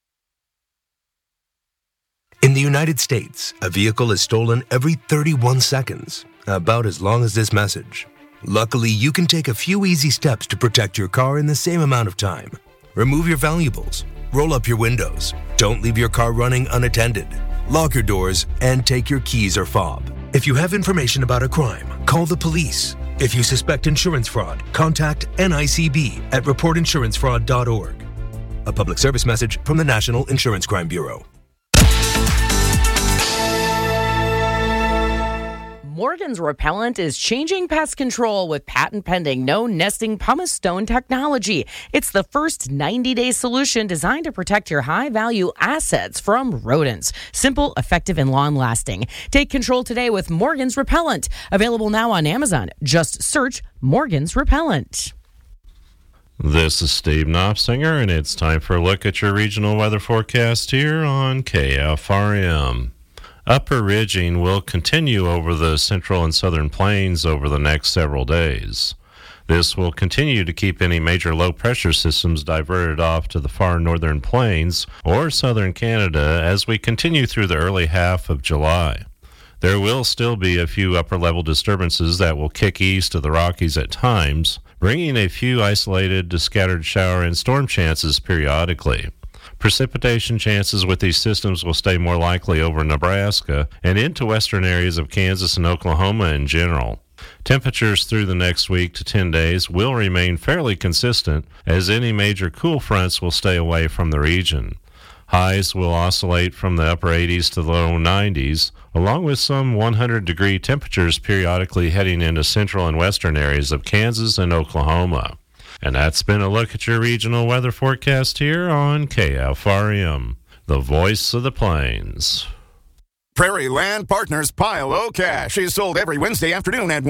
In the United States, a vehicle is stolen every 31 seconds, about as long as this message. Luckily, you can take a few easy steps to protect your car in the same amount of time. Remove your valuables, roll up your windows, don't leave your car running unattended, lock your doors, and take your keys or fob. If you have information about a crime, call the police. If you suspect insurance fraud, contact NICB at reportinsurancefraud.org. A public service message from the National Insurance Crime Bureau. Morgan's Repellent is changing pest control with patent-pending no-nesting pumice stone technology. It's the first 90-day solution designed to protect your high-value assets from rodents. Simple, effective, and long-lasting. Take control today with Morgan's Repellent. Available now on Amazon. Just search Morgan's Repellent. This is Steve Knopsinger, and it's time for a look at your regional weather forecast here on KFRM. Upper ridging will continue over the central and southern plains over the next several days. This will continue to keep any major low-pressure systems diverted off to the far northern plains or southern Canada as we continue through the early half of July. There will still be a few upper-level disturbances that will kick east of the Rockies at times, bringing a few isolated to scattered shower and storm chances periodically. Precipitation chances with these systems will stay more likely over Nebraska and into western areas of Kansas and Oklahoma in general. Temperatures through the next week to 10 days will remain fairly consistent, as any major cool fronts will stay away from the region. Highs will oscillate from the upper 80s to the low 90s, along with some 100-degree temperatures periodically heading into central and western areas of Kansas and Oklahoma. And that's been a look at your regional weather forecast here on KFRM, the voice of the plains. Prairie Land Partners Pile O Cash is sold every Wednesday afternoon at